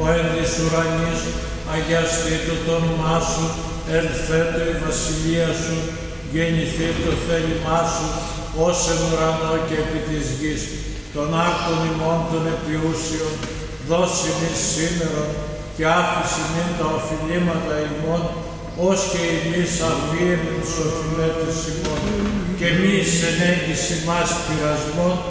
ο εν της ουρανής, αγιαστήτω το όνομά σου, ελθέτω η βασιλεία σου, γεννηθεί το θέλημά σου, ως εν ουρανό και επί της γης. Των άρτων ημών των επιούσιων, δώσει μη σήμερον και άφηση μην τα οφειλήματα ημών, ως και εμείς αφίεμεν τους οφειλέτες ημών, και μη εισενέγγιση μας πειρασμών,